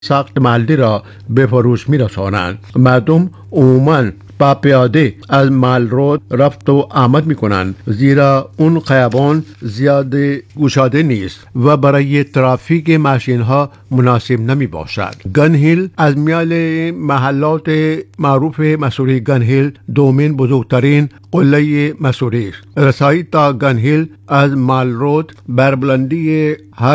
ساخت محلی را به فروش می‌رسانند. مردم عموماً با پیاده از مال رود رفت و آمد می‌کنند، زیرا اون خیابان زیاد گشاده نیست و برای ترافیک ماشین‌ها مناسب نمی‌باشد. گن هیل از میان محلات معروف مسوری گن هیل دومین بزرگترین قله مسوری است. رسایی تا گن هیل از مال رود بر بلندی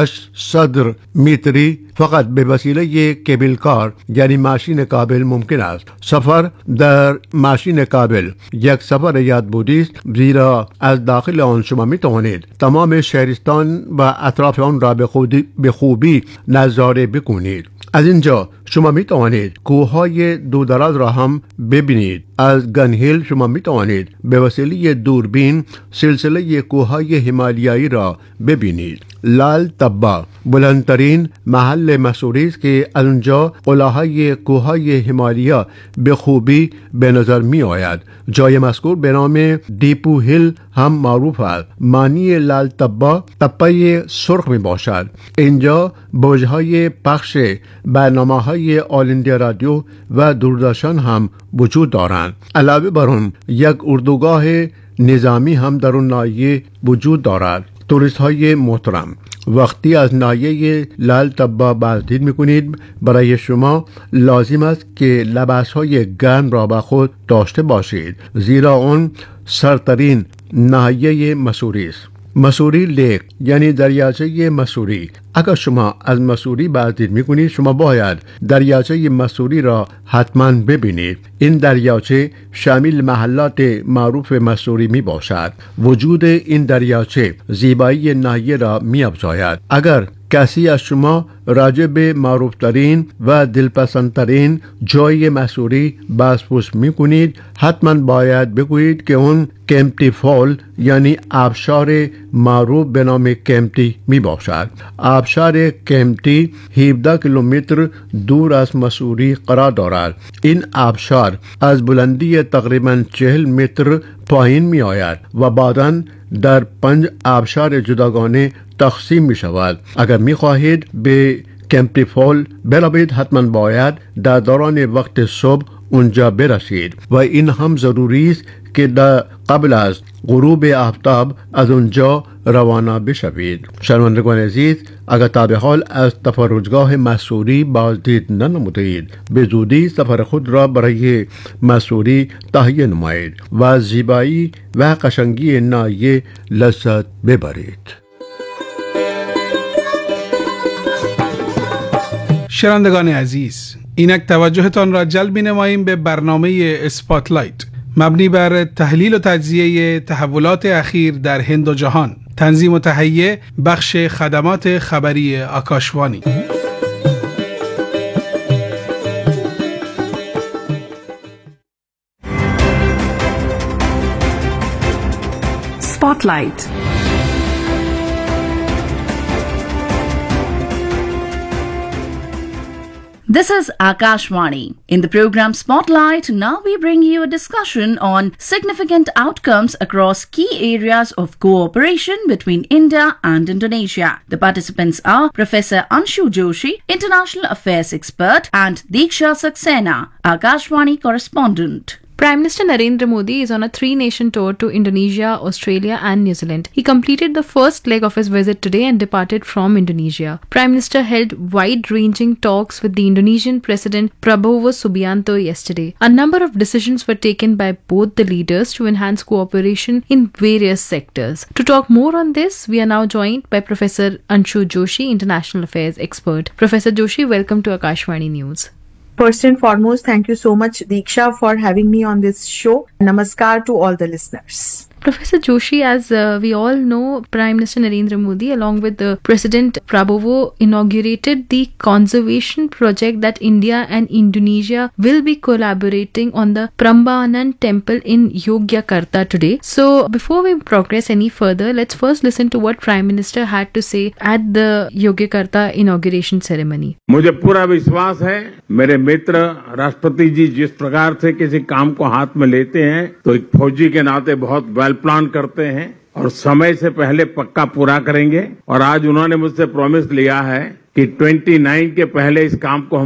800 متری فقط به وسیله کیبل کار یعنی ماشین کابل ممکن است. سفر در ماشین کابل یک سفر یاد بودی است، زیرا از داخل آن شما می توانید تمام شهرستان و اطراف آن را به خوبی نظاره بکنید. از اینجا شما می توانید کوههای دودراز را هم ببینید. از گن هیل شما می توانید به وسیله دوربین سلسله کوههای هیمالیایی را ببینید. لال تبا بلندترین محل مسوری است که از اونجا قله‌های کوههای هیمالیا به خوبی به نظر می آید. جای مذکور به نام دیپو هیل هم معروف است. معنی لال تبا تپه سرخ می باشد. اینجا برج‌های پخش برنامه‌های آل اندیا رادیو و دوردرشن هم وجود دارند. علاوه بر آن یک اردوگاه نظامی هم در اون ناحیه وجود دارد. توریست های محترم، وقتی از ناحیه لال تبا بازدید میکنید برای شما لازم است که لباس های گرم را با خود داشته باشید، زیرا آن سرترین ناحیه مسوری است. مسوری لیک یعنی دریاچه مسوری. اگر شما از مسوری بازدید میکنید شما باید دریاچه مسوری را حتما ببینید. این دریاچه شامل محلات معروف مسوری می باشد. وجود این دریاچه زیبایی ناحیه را می افزاید. اگر کسی از شما راجع به معروفترین و دلپسندترین جای مسوری بازپرس میکنید، حتما باید بگویید که اون کمپتی فال یعنی آبشار معروف به نام کمپتی می باشد. آبشار کمپتی 17 کیلومتر دور از مسوری قرار دارد. این آبشار از بلندی تقریبا 40 متر پایین می آید و بعداً در 5 آبشار جداگانه تقسیم می شود. اگر می خواهید به کمپتی فال بروید، حتما باید در دوران وقت صبح اونجا برسید و این هم ضروری است که قبل از غروب آفتاب از اونجا روانه بشوید. شنوندگان عزیز، اگر تا به حال از تفرجگاه مسوری بازدید ننمودید، به زودی سفر خود را برای مسوری تهیه نمایید و از زیبایی و قشنگی ناحیه لذت ببرید. شنوندگان عزیز، اینک توجهتان را جلب نماییم به برنامه اسپاتلایت مبنی بر تحلیل و تجزیه تحولات اخیر در هند و جهان. تنظیم و تهیه بخش خدمات خبری آکاشوانی. Spotlight. This is Akashvani. In the program Spotlight, now we bring you a discussion on significant outcomes across key areas of cooperation between India and Indonesia. The participants are Professor Anshu Joshi, International Affairs Expert, and Diksha Saxena, Akashvani Correspondent. Prime Minister Narendra Modi is on a 3-nation tour to Indonesia, Australia and New Zealand. He completed the first leg of his visit today and departed from Indonesia. Prime Minister held wide-ranging talks with the Indonesian President Prabowo Subianto yesterday. A number of decisions were taken by both the leaders to enhance cooperation in various sectors. To talk more on this, we are now joined by Professor Anshu Joshi, International Affairs Expert. Professor Joshi, welcome to Akashvani News. First and foremost, thank you so much, Diksha, for having me on this show. Namaskar to all the listeners. Professor Joshi, as we all know, Prime Minister Narendra Modi along with the President Prabowo inaugurated the conservation project that India and Indonesia will be collaborating on the Prambanan temple in Yogyakarta today. So before we progress any further, let's first listen to what Prime Minister had to say at the Yogyakarta inauguration ceremony. मुझे पूरा विश्वास है मेरे मित्र राष्ट्रपति जी जिस प्रकार से किसी काम को हाथ में लेते हैं तो एक फौजी के नाते बहुत वेल प्लान करते हैं और समय से पहले पक्का पूरा करेंगे। और आज उन्होंने मुझसे प्रॉमिस लिया है कि 29 के पहले इस काम को